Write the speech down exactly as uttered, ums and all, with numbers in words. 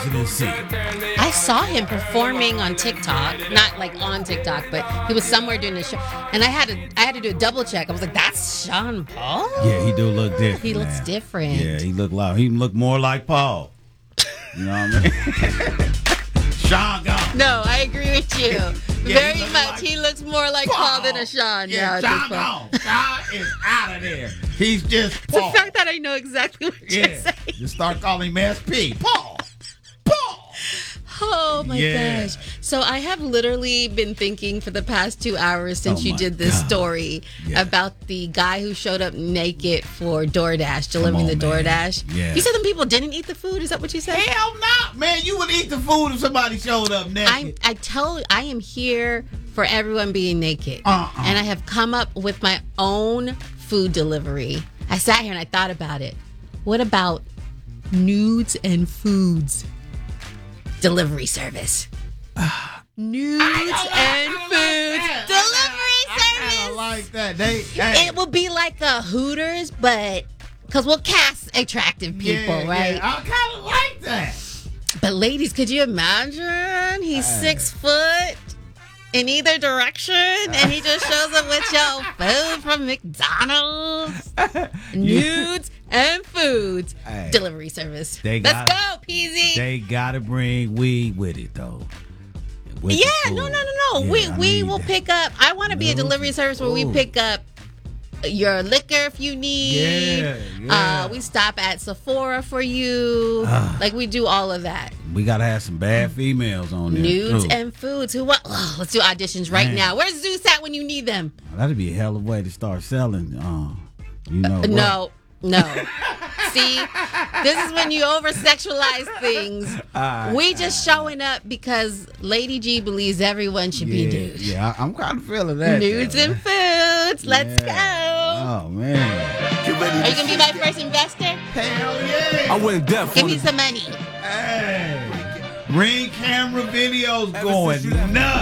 presidency. I saw him performing on TikTok, not like on TikTok, but he was somewhere doing the show, and I had to I had to do a double check. I was like, "That's Sean Paul." Yeah, he do look different. He looks man. different. Yeah, he look loud. He look more like Paul. You know what I mean? Sean gone. No, I agree with you. Yeah, Very he look much. like he looks more like Paul, Paul than a Sean. Yeah, now, Sean gone. Sean is out of there. He's just Paul. The fact that I know exactly what yeah. you're saying. Just start calling him S P. Paul. Paul. Oh my Yeah. gosh. So I have literally been thinking for the past two hours since Oh you my did this God. story Yeah. about the guy who showed up naked for DoorDash, delivering on, the man. DoorDash. Yeah. You said them people didn't eat the food? Is that what you said? Hell no, man. You would eat the food if somebody showed up naked. I I tell I am here for everyone being naked. Uh-uh. And I have come up with my own food delivery. I sat here and I thought about it. What about nudes and foods delivery service? Nudes and foods delivery I service. like that. They, hey, It will be like a Hooters, but because we'll cast attractive people, yeah, right? Yeah, I kind of like that. But ladies, could you imagine? He's Hey. six foot in either direction, and he just shows up with your food from McDonald's. Nudes and foods Hey. delivery service. They Let's got- go, Peasy. They gotta bring weed with it though. With the Yeah, food. no, no, no, no. Yeah, we I we need will that. pick up. I want to be a No. delivery service where we Ooh. pick up your liquor if you need. Yeah, yeah. Uh, we stop at Sephora for you. Ah. Like we do all of that. We gotta have some bad females on there. Nudes too. and foods. Who what? Oh, let's do auditions right Man. now. Where's Zeus at when you need them? That'd be a hell of a way to start selling. Uh, you know, what? No, no. See, this is when you over sexualize things. Alright, we just showing up because Lady G believes everyone should be Yeah, nude. yeah, I- I'm kind of feeling that. Nudes though. and foods. Let's Yeah. Oh man. go. Are you gonna be my first investor? Hell yeah. I went deaf Give on me the some money. Hey. Ring camera videos going nuts.